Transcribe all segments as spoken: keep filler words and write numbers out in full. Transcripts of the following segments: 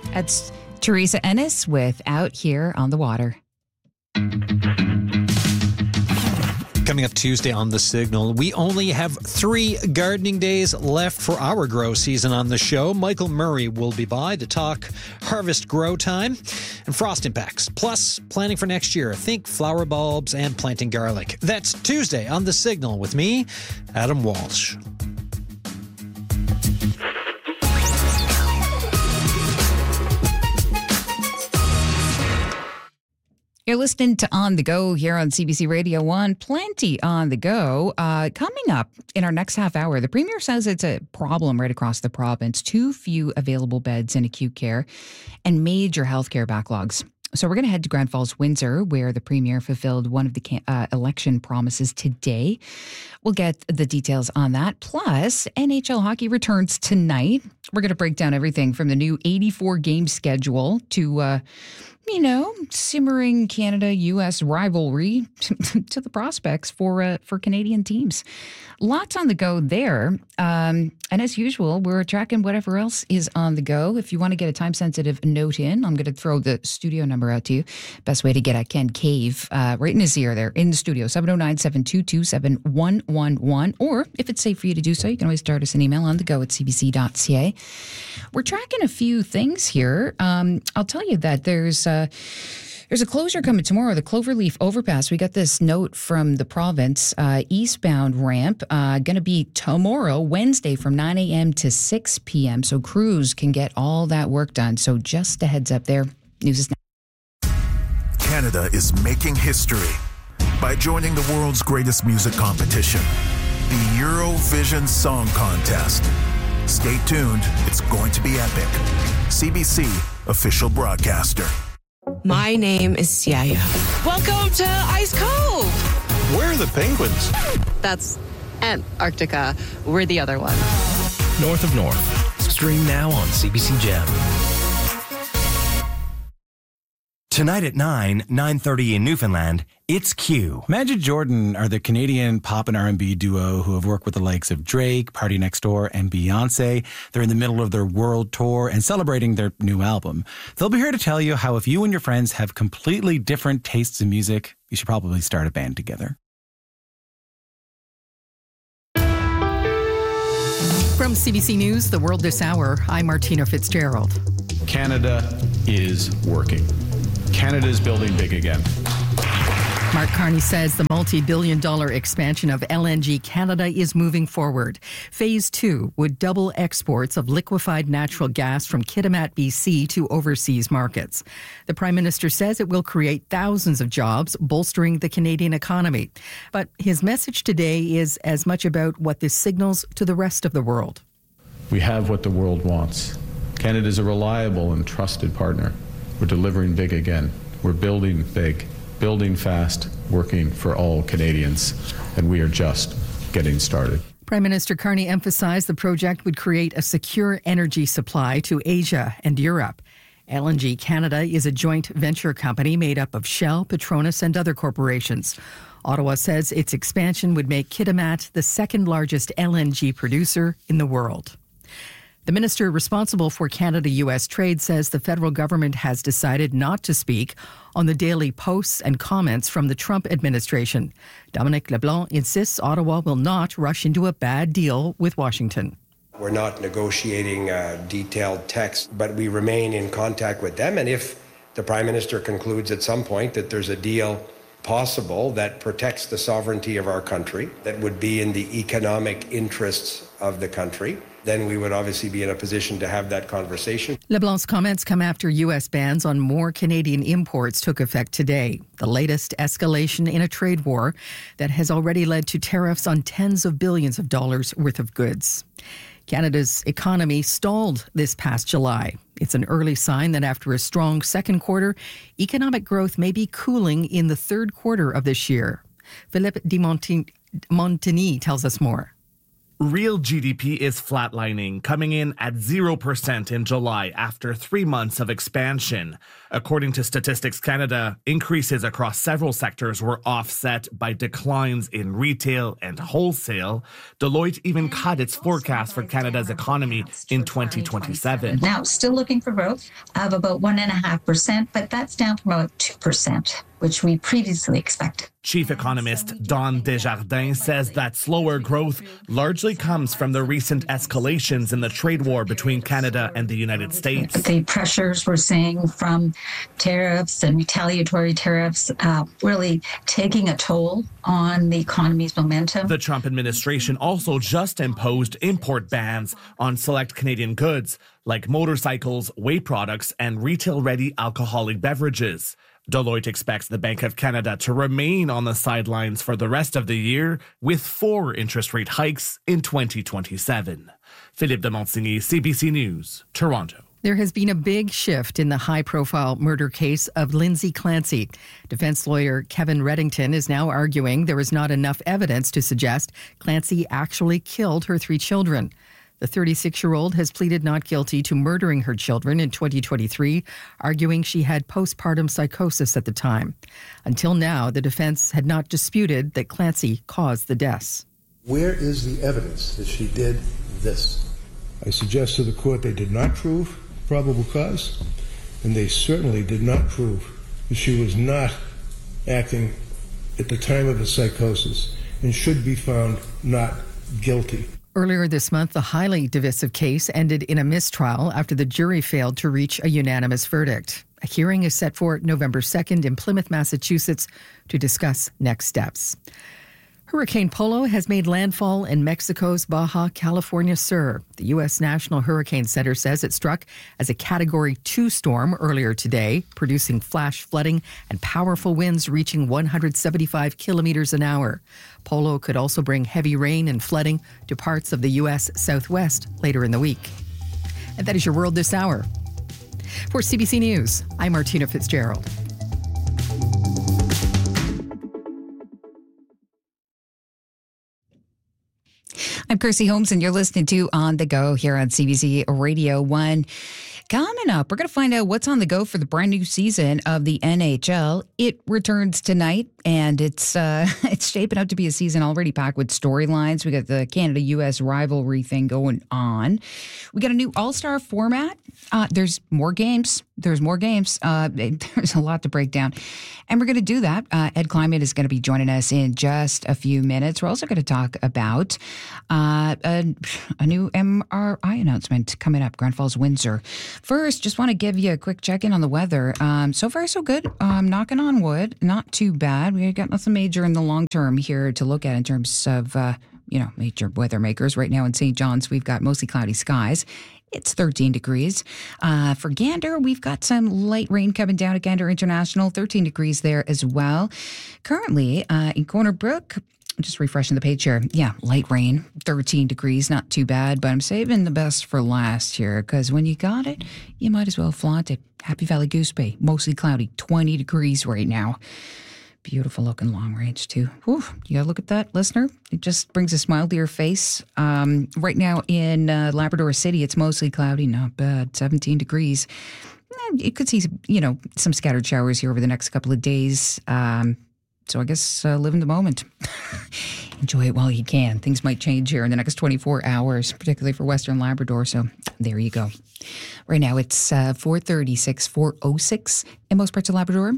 That's Teresa Ennis with Out Here on the Water. Coming up Tuesday on The Signal, we only have three gardening days left for our grow season on the show. Michael Murray will be by to talk harvest grow time and frost impacts, plus planning for next year. Think flower bulbs and planting garlic. That's Tuesday on The Signal with me, Adam Walsh. You're listening to On the Go here on C B C Radio one. Plenty on the go. Uh, coming up in our next half hour, the Premier says it's a problem right across the province. Too few available beds in acute care and major healthcare backlogs. So we're going to head to Grand Falls, Windsor, where the Premier fulfilled one of the uh, election promises today. We'll get the details on that. Plus, N H L hockey returns tonight. We're going to break down everything from the new eighty-four game schedule to, uh, you know, simmering Canada U S rivalry to the prospects for uh, for Canadian teams. Lots on the go there. Um, and as usual, we're tracking whatever else is on the go. If you want to get a time-sensitive note in, I'm going to throw the studio number out to you. Best way to get at Ken Cave uh, right in his ear there in the studio, seven oh nine, seven two two, seven one one one. Or if it's safe for you to do so, you can always start us an email on the go at c b c dot c a. We're tracking a few things here. Um, I'll tell you that there's... Uh, There's a closure coming tomorrow, the Cloverleaf Overpass. We got this note from the province, uh, eastbound ramp, uh, going to be tomorrow, Wednesday, from nine a.m. to six p.m. So crews can get all that work done. So just a heads up there. News is now. Canada is making history by joining the world's greatest music competition, the Eurovision Song Contest. Stay tuned. It's going to be epic. C B C, official broadcaster. My name is Siaya. Welcome to Ice Cove. Where are the penguins? That's Antarctica. We're the other one. North of North. Stream now on C B C Gem. Tonight at nine, nine thirty in Newfoundland, it's Q. Majid Jordan are the Canadian pop and R and B duo who have worked with the likes of Drake, Party Next Door, and Beyonce. They're in the middle of their world tour and celebrating their new album. They'll be here to tell you how if you and your friends have completely different tastes in music, you should probably start a band together. From C B C News, The World This Hour, I'm Martina Fitzgerald. Canada is working. Canada is building big again. Mark Carney says the multi-billion dollar expansion of L N G Canada is moving forward. Phase two would double exports of liquefied natural gas from Kitimat, B C to overseas markets. The Prime Minister says it will create thousands of jobs, bolstering the Canadian economy. But his message today is as much about what this signals to the rest of the world. We have what the world wants. Canada is a reliable and trusted partner. We're delivering big again. We're building big, building fast, working for all Canadians, and we are just getting started. Prime Minister Carney emphasized the project would create a secure energy supply to Asia and Europe. L N G Canada is a joint venture company made up of Shell, Petronas, and other corporations. Ottawa says its expansion would make Kitimat the second largest L N G producer in the world. The minister responsible for Canada-U S trade says the federal government has decided not to speak on the daily posts and comments from the Trump administration. Dominic LeBlanc insists Ottawa will not rush into a bad deal with Washington. We're not negotiating a detailed text, but we remain in contact with them. And if the Prime Minister concludes at some point that there's a deal possible that protects the sovereignty of our country, that would be in the economic interests of the country, then we would obviously be in a position to have that conversation. LeBlanc's comments come after U S bans on more Canadian imports took effect today, the latest escalation in a trade war that has already led to tariffs on tens of billions of dollars worth of goods. Canada's economy stalled this past July. It's an early sign that after a strong second quarter, economic growth may be cooling in the third quarter of this year. Philippe de Montigny tells us more. Real G D P is flatlining, coming in at zero percent in July after three months of expansion. According to Statistics Canada, increases across several sectors were offset by declines in retail and wholesale. Deloitte even cut its forecast for Canada's economy in twenty twenty-seven. Now, still looking for growth of about one point five percent, but that's down from about two percent, which we previously expected. Chief economist Don Desjardins says that slower growth largely comes from the recent escalations in the trade war between Canada and the United States. The pressures we're seeing from tariffs and retaliatory tariffs uh, really taking a toll on the economy's momentum. The Trump administration also just imposed import bans on select Canadian goods like motorcycles, whey products, and retail-ready alcoholic beverages. Deloitte expects the Bank of Canada to remain on the sidelines for the rest of the year with four interest rate hikes in twenty twenty-seven. Philippe de Montigny, C B C News, Toronto. There has been a big shift in the high-profile murder case of Lindsay Clancy. Defense lawyer Kevin Reddington is now arguing there is not enough evidence to suggest Clancy actually killed her three children. The thirty-six-year-old has pleaded not guilty to murdering her children in twenty twenty-three, arguing she had postpartum psychosis at the time. Until now, the defense had not disputed that Clancy caused the deaths. Where is the evidence that she did this? I suggest to the court they did not prove probable cause, and they certainly did not prove that she was not acting at the time of the psychosis and should be found not guilty. Earlier this month, the highly divisive case ended in a mistrial after the jury failed to reach a unanimous verdict. A hearing is set for November second in Plymouth, Massachusetts, to discuss next steps. Hurricane Polo has made landfall in Mexico's Baja California Sur. The U S National Hurricane Center says it struck as a Category two storm earlier today, producing flash flooding and powerful winds reaching one hundred seventy-five kilometers an hour. Polo could also bring heavy rain and flooding to parts of the U S Southwest later in the week. And that is your world this hour. For C B C News, I'm Martina Fitzgerald. I'm Kirsty Holmes, and you're listening to On the Go here on C B C Radio one. Coming up, we're going to find out what's on the go for the brand new season of the N H L. It returns tonight, and it's uh, it's shaping up to be a season already packed with storylines. We got the Canada-U S rivalry thing going on. We got a new All-Star format. Uh, there's more games. There's more games. Uh, there's a lot to break down. And we're going to do that. Uh, Ed Kleinman is going to be joining us in just a few minutes. We're also going to talk about uh, a, a new M R I announcement coming up, Grand Falls, Windsor. First, just want to give you a quick check-in on the weather. Um, so far, so good. Um, knocking on wood. Not too bad. We got nothing major in the long term here to look at in terms of, uh, you know, major weather makers. Right now in Saint John's, we've got mostly cloudy skies. It's thirteen degrees. Uh, for Gander, we've got some light rain coming down at Gander International, thirteen degrees there as well. Currently, uh, in Corner Brook, just refreshing the page here. Yeah, light rain, thirteen degrees, not too bad, but I'm saving the best for last here because when you got it, you might as well flaunt it. Happy Valley Goose Bay, mostly cloudy, twenty degrees right now. Beautiful looking long range too. Whew, you gotta look at that, listener. It just brings a smile to your face. Um, right now in uh, Labrador City, it's mostly cloudy, not bad, seventeen degrees. You could see, you know, some scattered showers here over the next couple of days. Um, so I guess uh, live in the moment. Enjoy it while you can. Things might change here in the next twenty-four hours, particularly for Western Labrador. So there you go. Right now it's uh, four thirty-six, four oh six in most parts of Labrador.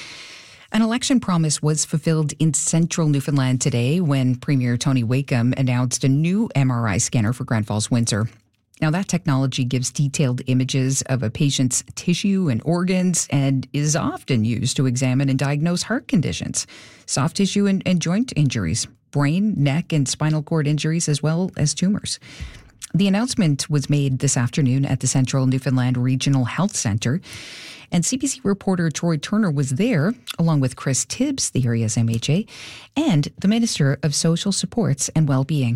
An election promise was fulfilled in central Newfoundland today when Premier Tony Wakeham announced a new M R I scanner for Grand Falls, Windsor. Now, that technology gives detailed images of a patient's tissue and organs and is often used to examine and diagnose heart conditions, soft tissue and, and joint injuries, brain, neck, and spinal cord injuries, as well as tumors. The announcement was made this afternoon at the Central Newfoundland Regional Health Centre. And C B C reporter Troy Turner was there, along with Chris Tibbs, the area's M H A, and the Minister of Social Supports and Wellbeing.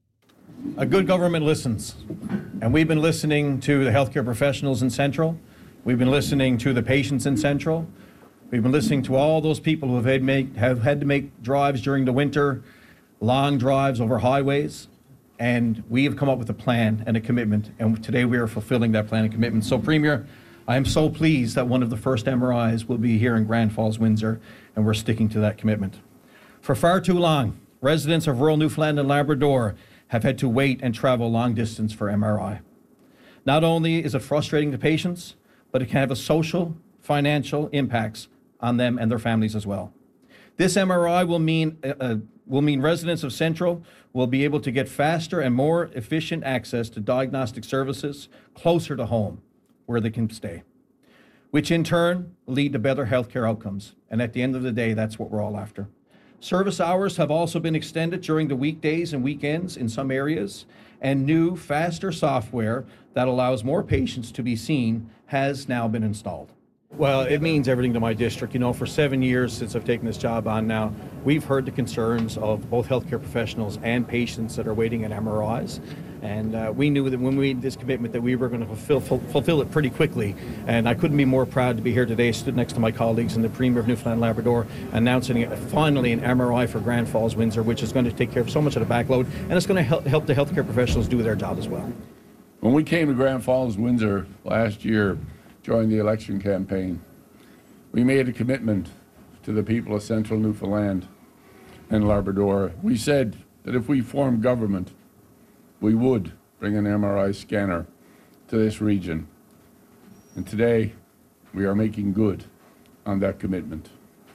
A good government listens, and we've been listening to the healthcare professionals in Central. We've been listening to the patients in Central. We've been listening to all those people who have had, make, have had to make drives during the winter, long drives over highways. And we have come up with a plan and a commitment, and today we are fulfilling that plan and commitment. So, Premier, I am so pleased that one of the first M R Is will be here in Grand Falls, Windsor, and we're sticking to that commitment. For far too long, residents of rural Newfoundland and Labrador have had to wait and travel long distance for M R I. Not only is it frustrating to patients, but it can have a social, financial impacts on them and their families as well. This M R I will mean uh, will mean residents of Central will be able to get faster and more efficient access to diagnostic services closer to home, where they can stay, which in turn lead to better healthcare outcomes. And at the end of the day, that's what we're all after. Service hours have also been extended during the weekdays and weekends in some areas, and new, faster software that allows more patients to be seen has now been installed. Well, it means everything to my district. You know, for seven years since I've taken this job on now, we've heard the concerns of both healthcare professionals and patients that are waiting at M R Is. And uh, we knew that when we made this commitment that we were going to fulfill, fulfill it pretty quickly. And I couldn't be more proud to be here today, stood next to my colleagues and the Premier of Newfoundland and Labrador, announcing it, finally an M R I for Grand Falls, Windsor, which is going to take care of so much of the backload, and it's going to help, help the healthcare professionals do their job as well. When we came to Grand Falls, Windsor last year during the election campaign, we made a commitment to the people of Central Newfoundland and Labrador. We said that if we formed government, we would bring an M R I scanner to this region. And today, we are making good on that commitment.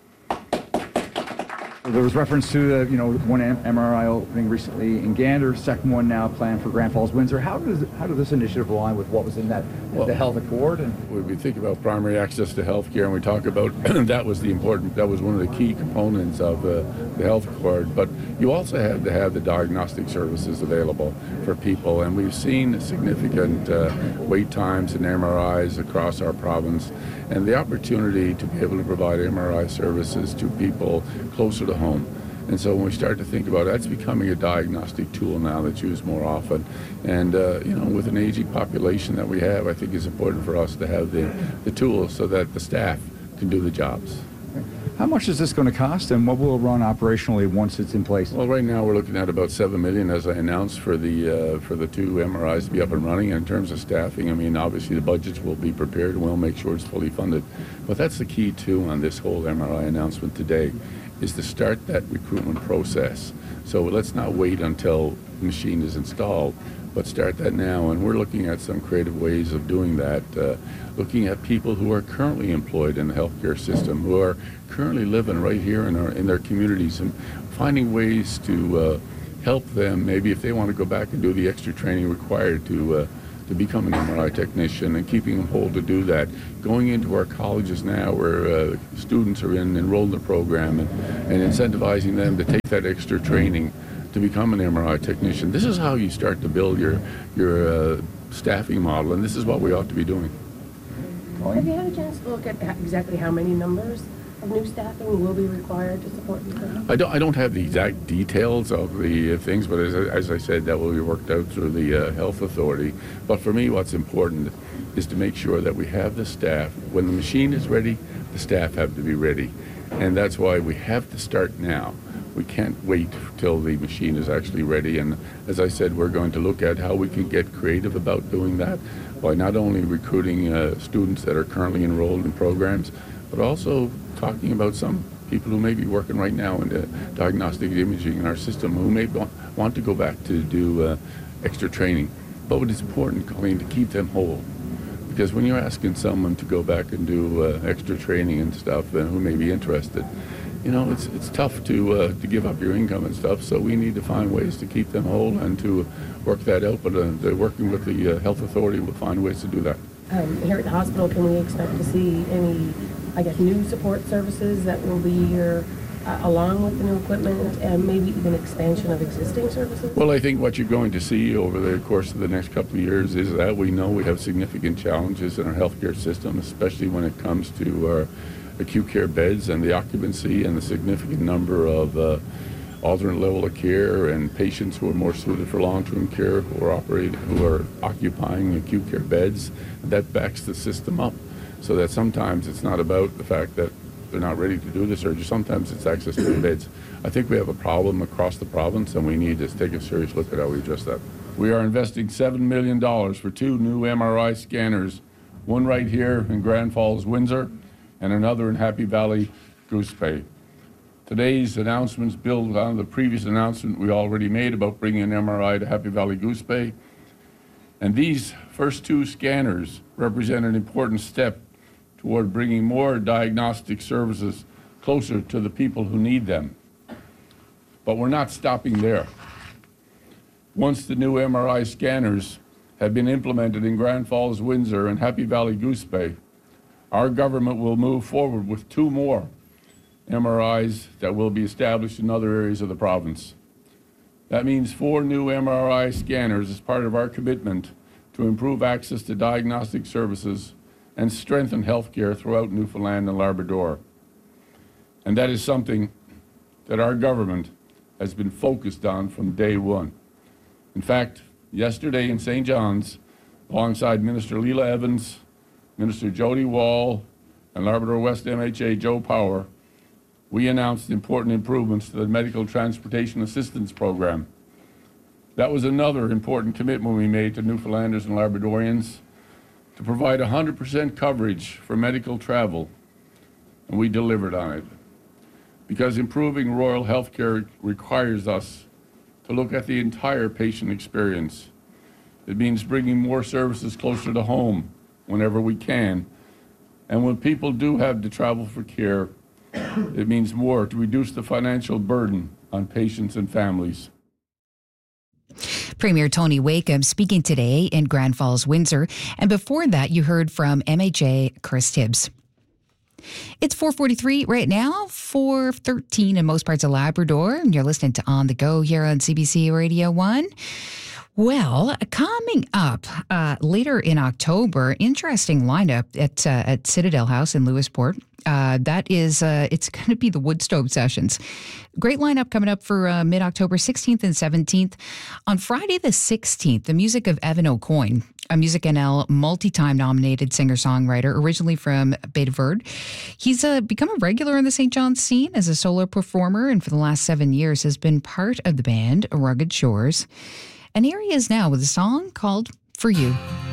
There was reference to the, you know, one M R I opening recently in Gander, second one now planned for Grand Falls, Windsor. How does how does this initiative align with what was in that well, the health accord? And when we think about primary access to health care, and we talk about that was the important, that was one of the key components of uh, the health accord. But you also had to have the diagnostic services available for people, and we've seen significant uh, wait times in M R Is across our province, and the opportunity to be able to provide M R I services to people closer to home. And so when we start to think about it, that's becoming a diagnostic tool now that's used more often. And, uh, you know, with an aging population that we have, I think it's important for us to have the, the tools so that the staff can do the jobs. How much is this going to cost, and what will it run operationally once it's in place? Well, right now we're looking at about seven million dollars, as I announced, for the uh, for the two M R Is to be up and running. And in terms of staffing, I mean, obviously the budgets will be prepared and we'll make sure it's fully funded. But that's the key, too, on this whole M R I announcement today, is to start that recruitment process. So let's not wait until the machine is installed, but start that now. And we're looking at some creative ways of doing that, uh, looking at people who are currently employed in the healthcare system, who are currently living right here in our in their communities, and finding ways to uh, help them, maybe if they want to go back and do the extra training required to uh, to become an M R I technician, and keeping them whole to do that. Going into our colleges now where uh, students are in, enrolled in the program, and, and incentivizing them to take that extra training to become an M R I technician. This is how you start to build your, your uh, staffing model, and this is what we ought to be doing. Have you had a chance to look at exactly how many numbers of new staffing will be required to support the program? I don't, I don't have the exact details of the uh, things, but as, as I said, that will be worked out through the uh, health authority. But for me, what's important is to make sure that we have the staff. When the machine is ready, the staff have to be ready. And that's why we have to start now. We can't wait till the machine is actually ready. And as I said, we're going to look at how we can get creative about doing that by not only recruiting uh, students that are currently enrolled in programs, but also talking about some people who may be working right now in the diagnostic imaging in our system who may want to go back to do uh, extra training. But it is important, Colleen, to keep them whole. Because when you're asking someone to go back and do uh, extra training and stuff, and who may be interested, you know, it's it's tough to uh, to give up your income and stuff. So we need to find ways to keep them whole and to work that out. But uh, they're working with the uh, health authority will find ways to do that. Um, here at the hospital, can we expect to see any, I guess, new support services that will be here uh, along with the new equipment, and maybe even expansion of existing services? Well, I think what you're going to see over the course of the next couple of years is that we know we have significant challenges in our healthcare system, especially when it comes to our acute care beds and the occupancy and the significant number of uh, alternate level of care and patients who are more suited for long-term care who are operating, who are occupying acute care beds. That backs the system up, so that sometimes it's not about the fact that they're not ready to do the surgery. Sometimes it's access to the beds. I think we have a problem across the province, and we need to take a serious look at how we address that. We are investing seven million dollars for two new M R I scanners, one right here in Grand Falls, Windsor, and another in Happy Valley, Goose Bay. Today's announcements build on the previous announcement we already made about bringing an M R I to Happy Valley, Goose Bay. And these first two scanners represent an important step toward bringing more diagnostic services closer to the people who need them. But we're not stopping there. Once the new M R I scanners have been implemented in Grand Falls, Windsor, and Happy Valley, Goose Bay, our government will move forward with two more M R Is that will be established in other areas of the province. That means four new M R I scanners as part of our commitment to improve access to diagnostic services and strengthen healthcare throughout Newfoundland and Labrador. And that is something that our government has been focused on from day one. In fact, yesterday in Saint John's, alongside Minister Leela Evans, Minister Jody Wall, and Labrador West M H A Joe Power, we announced important improvements to the Medical Transportation Assistance Program. That was another important commitment we made to Newfoundlanders and Labradorians to provide one hundred percent coverage for medical travel, and we delivered on it. Because improving rural healthcare requires us to look at the entire patient experience. It means bringing more services closer to home whenever we can. And when people do have to travel for care, it means more to reduce the financial burden on patients and families. Premier Tony Wakeham speaking today in Grand Falls, Windsor. And before that, you heard from M H A Chris Tibbs. It's four forty-three right now, four thirteen in most parts of Labrador. And you're listening to On the Go here on C B C Radio one. Well, coming up uh, later in October, interesting lineup at uh, at Citadel House in Lewisport. Uh, that is, uh, it's going to be the Woodstove Sessions. Great lineup coming up for uh, mid-October, sixteenth and seventeenth. On Friday the sixteenth, the music of Evan O'Coin, a Music N L multi-time nominated singer-songwriter, originally from Beta Verde. He's uh, become a regular in the Saint John's scene as a solo performer, and for the last seven years has been part of the band Rugged Shores. And here he is now with a song called For You.